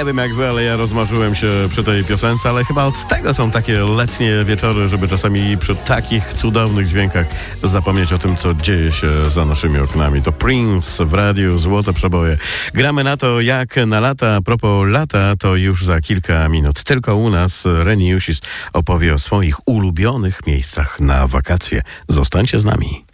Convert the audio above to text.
Nie wiem jak wy, ale ja rozmarzyłem się przy tej piosence, ale chyba od tego są takie letnie wieczory, żeby czasami przy takich cudownych dźwiękach zapomnieć o tym, co dzieje się za naszymi oknami. To Prince w radiu, złote przeboje. Gramy na to jak na lata. A propos lata, to już za kilka minut. Tylko u nas Reni Jusis opowie o swoich ulubionych miejscach na wakacje. Zostańcie z nami.